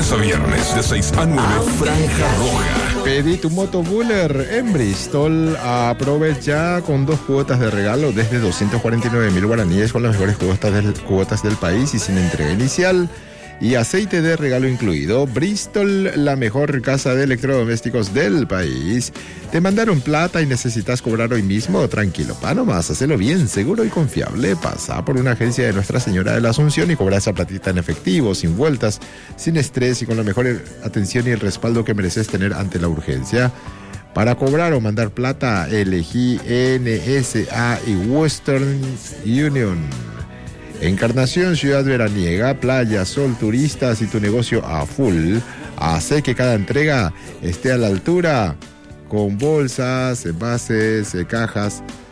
lunes a viernes de 6 a 9, Franja Roja. Pedí tu moto Buller en Bristol. Aprovecha con 2 cuotas de regalo desde 249.000 guaraníes con las mejores cuotas del país y sin entrega inicial. Y aceite de regalo incluido. Bristol, la mejor casa de electrodomésticos del país. ¿Te mandaron plata y necesitas cobrar hoy mismo? Tranquilo, pa, nomás, hacelo bien, seguro y confiable. Pasa por una agencia de Nuestra Señora de la Asunción y cobra esa platita en efectivo, sin vueltas, sin estrés y con la mejor atención y el respaldo que mereces tener ante la urgencia. Para cobrar o mandar plata, elegí NSA y Western Union. Encarnación, ciudad veraniega, playa, sol, turistas y tu negocio a full. Hace que cada entrega esté a la altura con bolsas, envases, cajas